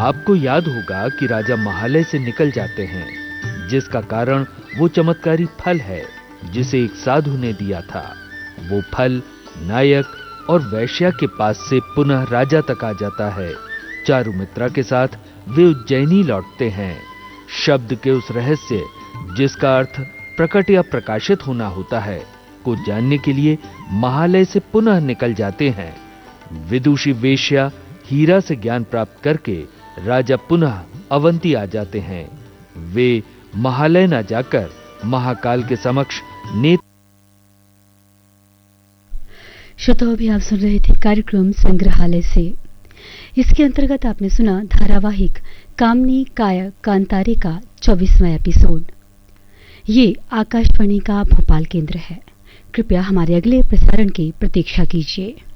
आपको याद होगा कि राजा महालय से निकल जाते हैं, जिसका कारण वो चमत्कारी फल है जिसे एक साधु ने दिया था। वो फल नायक और वैश्या के पास से पुनः राजा तक आ जाता है। चारुमित्रा के साथ वे उज्जैनी लौटते हैं। शब्द के उस रहस्य, जिसका अर्थ प्रकट या प्रकाशित होना होता है, को जानने के लिए महालय से पुनः निकल जाते हैं। विदुषी वेश्या हीरा से ज्ञान प्राप्त करके राजा पुनः अवंती आ जाते हैं। वे महालय न जाकर महाकाल के समक्ष नेत्र। श्रोताओं, अभी आप सुन रहे थे कार्यक्रम संग्रहालय से। इसके अंतर्गत आपने सुना धारावाहिक कामनी काया कांतारे का 24वां एपिसोड। ये आकाशवाणी का भोपाल केंद्र है। कृपया हमारे अगले प्रसारण की प्रतीक्षा कीजिए।